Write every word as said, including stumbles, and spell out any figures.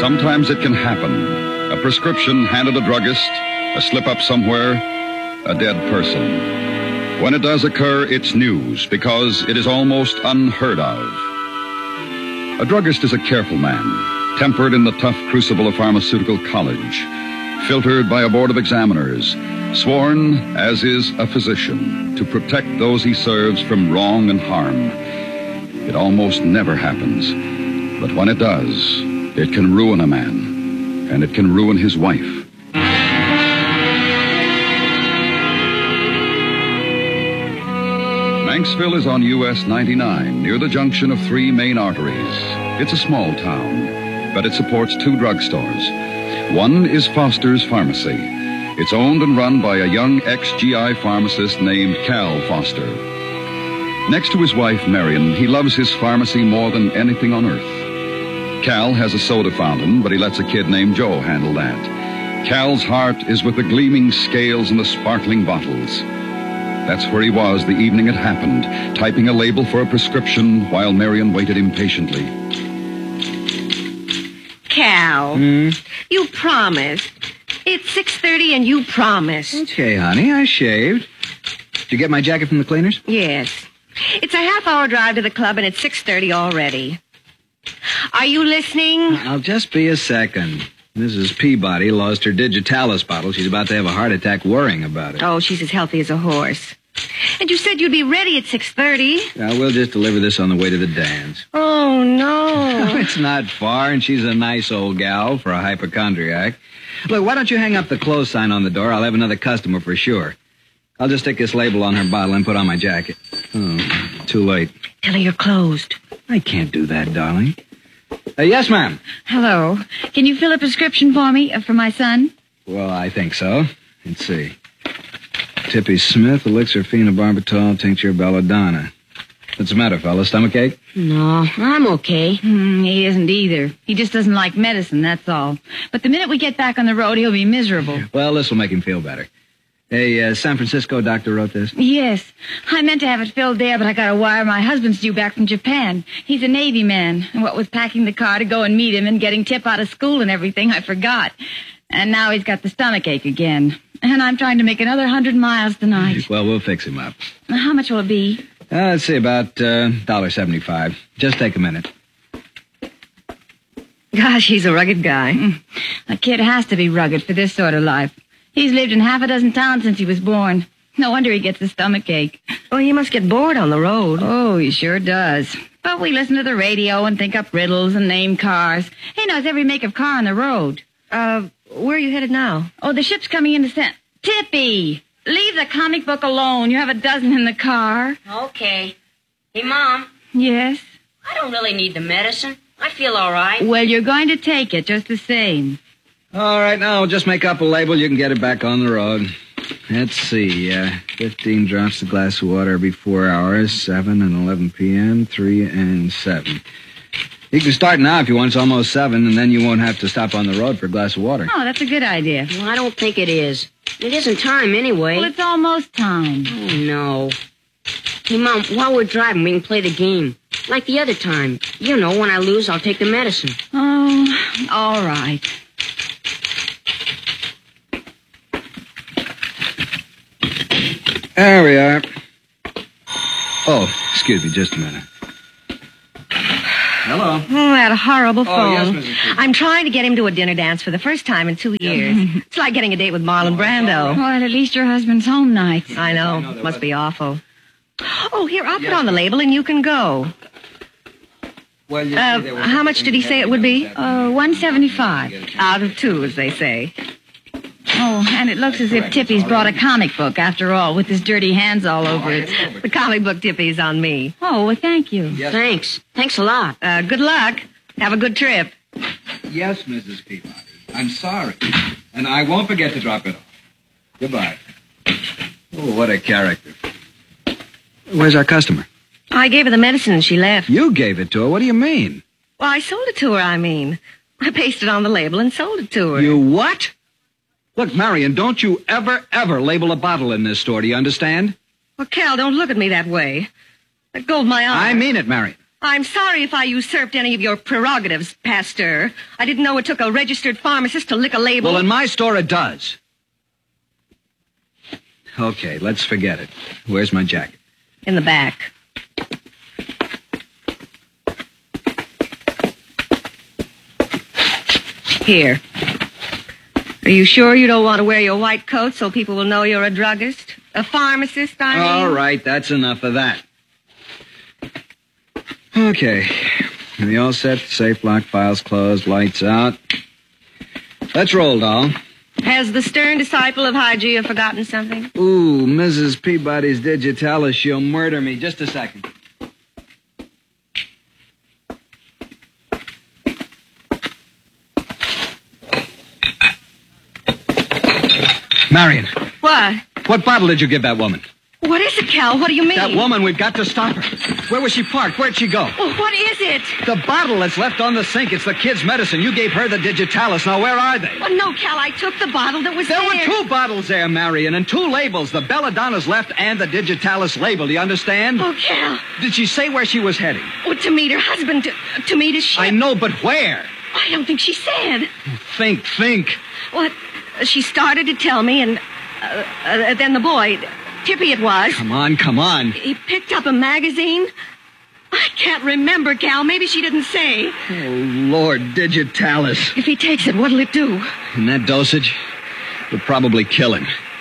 Sometimes it can happen. A prescription handed a druggist, a slip-up somewhere, a dead person. When it does occur, it's news because it is almost unheard of. A druggist is a careful man, tempered in the tough crucible of pharmaceutical college, filtered by a board of examiners, sworn, as is a physician, to protect those he serves from wrong and harm. It almost never happens, but when it does, it can ruin a man, and it can ruin his wife. Manxville is on U S ninety-nine, near the junction of three main arteries. It's a small town, but it supports two drugstores. One is Foster's Pharmacy. It's owned and run by a young ex-G I pharmacist named Cal Foster. Next to his wife, Marion, he loves his pharmacy more than anything on earth. Cal has a soda fountain, but he lets a kid named Joe handle that. Cal's heart is with the gleaming scales and the sparkling bottles. That's where he was the evening it happened, typing a label for a prescription while Marion waited impatiently. Cal, Hmm? you promised. It's six thirty and you promised. Okay, honey, I shaved. Did you get my jacket from the cleaners? Yes. It's a half-hour drive to the club and it's six thirty already. Are you listening? I'll just be a second. Missus Peabody lost her digitalis bottle. She's about to have a heart attack worrying about it. Oh, she's as healthy as a horse. And you said you'd be ready at six thirty. Uh, we'll just deliver this on the way to the dance. Oh, no. It's not far, and she's a nice old gal for a hypochondriac. Look, why don't you hang up the close sign on the door? I'll have another customer for sure. I'll just stick this label on her bottle and put on my jacket. Oh, too late. Tell her you're closed. I can't do that, darling. Uh, yes, ma'am. Hello. Can you fill a prescription for me, uh, for my son? Well, I think so. Let's see. Tippy Smith, elixir phenobarbital, tincture belladonna. What's the matter, fella? Stomachache? No, I'm okay. Mm, he isn't either. He just doesn't like medicine, that's all. But the minute we get back on the road, he'll be miserable. Well, this will make him feel better. Hey, uh, San Francisco doctor wrote this? Yes. I meant to have it filled there, but I got a wire my husband's due back from Japan. He's a Navy man. And what with packing the car to go and meet him and getting Tip out of school and everything, I forgot. And now he's got the stomachache again. And I'm trying to make another hundred miles tonight. Well, we'll fix him up. How much will it be? Uh, let's see, about uh, one dollar seventy-five. Just take a minute. Gosh, he's a rugged guy. Mm. A kid has to be rugged for this sort of life. He's lived in half a dozen towns since he was born. No wonder he gets a stomachache. Well, he must get bored on the road. Oh, he sure does. But we listen to the radio and think up riddles and name cars. He knows every make of car on the road. Uh, where are you headed now? Oh, the ship's coming in to send... Tippy! Leave the comic book alone. You have a dozen in the car. Okay. Hey, Mom, Yes? I don't really need the medicine. I feel all right. Well, you're going to take it just the same. All right, now we'll just make up a label. You can get it back on the road. Let's see. Uh, fifteen drops a glass of water every four hours, seven and eleven p.m., three and seven. You can start now if you want. It's almost seven, and then you won't have to stop on the road for a glass of water. Oh, that's a good idea. Well, I don't think it is. It isn't time anyway. Well, it's almost time. Oh, no. Hey, Mom, while we're driving, we can play the game. Like the other time. You know, when I lose, I'll take the medicine. Oh, all right. There we are. Oh, excuse me, just a minute. Hello. Oh, that horrible phone. Oh, yes, Missus Peabody. I'm trying to get him to a dinner dance for the first time in two years. It's like getting a date with Marlon Brando. Well, at least your husband's home nights. I know. I know there Must was- be awful. Oh, here, I'll put Yes. on the label and you can go. Well, you Uh, see, there was how much did he say it would be? Uh, one seventy-five. Out of two, as they say. Oh, and it looks as if Tippy's brought a comic book, after all, with his dirty hands all over it. The comic book Tippy's on me. Oh, well, thank you. Yes. Thanks. Thanks a lot. Uh, good luck. Have a good trip. Yes, Missus Peabody. I'm sorry. And I won't forget to drop it off. Goodbye. Oh, what a character. Where's our customer? I gave her the medicine and she left. You gave it to her. What do you mean? Well, I sold it to her, I mean. I pasted on the label and sold it to her. You what? Look, Marion, don't you ever, ever label a bottle in this store. Do you understand? Well, Cal, don't look at me that way. That gold my eye. I mean it, Marion. I'm sorry if I usurped any of your prerogatives, Pasteur. I didn't know it took a registered pharmacist to lick a label. Well, in my store it does. Okay, let's forget it. Where's my jacket? In the back. Here. Are you sure you don't want to wear your white coat so people will know you're a druggist? A pharmacist, I mean? All right, that's enough of that. Okay. Are you all set? Safe lock, files closed, lights out. Let's roll, doll. Has the stern disciple of Hygeia forgotten something? Ooh, Missus Peabody's digitalis. She'll murder me. Just a second. Marion, What? what bottle did you give that woman? What is it, Cal? What do you mean? That woman, we've got to stop her. Where was she parked? Where'd she go? Oh, what is it? The bottle that's left on the sink. It's the kid's medicine. You gave her the digitalis. Now, where are they? Oh, no, Cal, I took the bottle that was There there. were two bottles there, Marion, and two labels. The belladonna's left and the digitalis label. Do you understand? Oh, Cal. Did she say where she was heading? Oh, to meet her husband, to, to meet his ship. I know, but where? I don't think she said. Think, think. What? She started to tell me, and uh, uh, then the boy, Tippy it was, Come on, come on. he picked up a magazine. I can't remember, Cal. Maybe she didn't say. Oh, Lord, digitalis. If he takes it, what'll it do? In that dosage, it'll probably kill him.